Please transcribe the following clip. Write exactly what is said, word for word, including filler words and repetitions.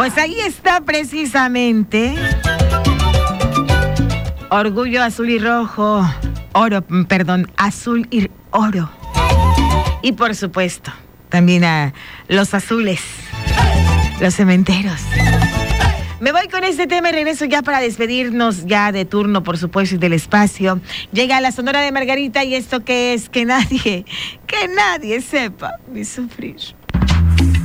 Pues ahí está precisamente Orgullo Azul y Rojo, Oro, perdón, Azul y Oro. Y por supuesto, también a los azules, los cementeros. Me voy con este tema y regreso ya para despedirnos ya de turno, por supuesto, y del espacio. Llega la Sonora de Margarita y esto que es que nadie, que nadie sepa ni sufrir.